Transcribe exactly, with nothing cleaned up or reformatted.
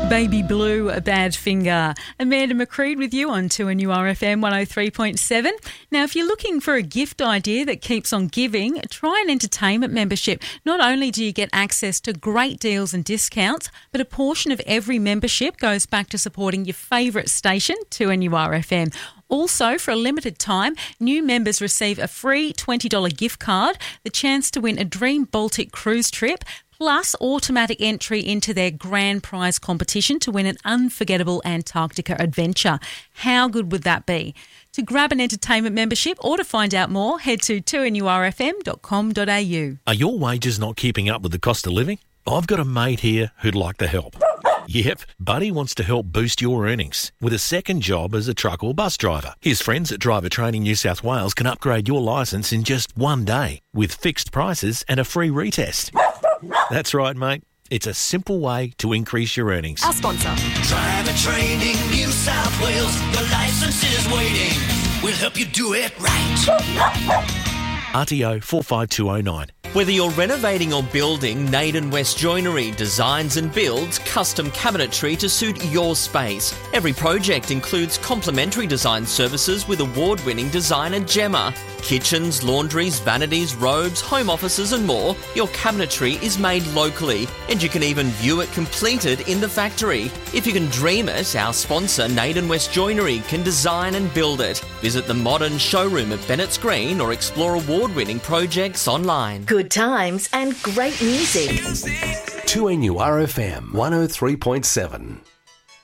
Baby Blue, a Bad Finger. Amanda McCreed with you on two N U R F M one oh three point seven. Now, if you're looking for a gift idea that keeps on giving, try an entertainment membership. Not only do you get access to great deals and discounts, but a portion of every membership goes back to supporting your favourite station, two N U R F M. Also, for a limited time, new members receive a free twenty dollars gift card, the chance to win a Dream Baltic cruise trip, plus automatic entry into their grand prize competition to win an unforgettable Antarctica adventure. How good would that be? To grab an entertainment membership or to find out more, head to two N U R F M dot com dot a u. Are your wages not keeping up with the cost of living? I've got a mate here who'd like the help. Yep, Buddy wants to help boost your earnings with a second job as a truck or bus driver. His friends at Driver Training New South Wales can upgrade your licence in just one day with fixed prices and a free retest. That's right, mate. It's a simple way to increase your earnings. Our sponsor. Driver Training New South Wales. Your licence is waiting. We'll help you do it right. R T O four five two oh nine. Whether you're renovating or building, Naden West Joinery designs and builds custom cabinetry to suit your space. Every project includes complimentary design services with award-winning designer Gemma. Kitchens, laundries, vanities, robes, home offices and more. Your cabinetry is made locally and you can even view it completed in the factory. If you can dream it, our sponsor Naden West Joinery can design and build it. Visit the modern showroom at Bennett's Green or explore award-winning projects online. Good times and great music. two N U R F M one oh three point seven.